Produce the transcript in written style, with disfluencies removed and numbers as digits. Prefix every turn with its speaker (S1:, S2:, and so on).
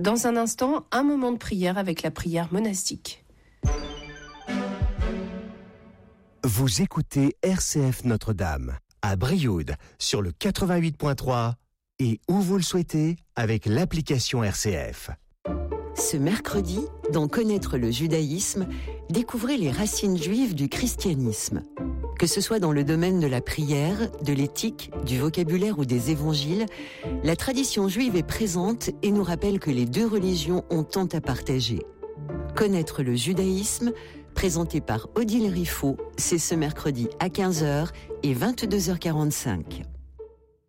S1: Dans un instant, un moment de prière avec la prière monastique.
S2: Vous écoutez RCF Notre-Dame à Brioude sur le 88.3 et où vous le souhaitez avec l'application RCF.
S3: Ce mercredi, dans Connaître le judaïsme, découvrez les racines juives du christianisme. Que ce soit dans le domaine de la prière, de l'éthique, du vocabulaire ou des évangiles, la tradition juive est présente et nous rappelle que les deux religions ont tant à partager. Connaître le judaïsme, présenté par Odile Riffaut, c'est ce mercredi à 15h et 22h45.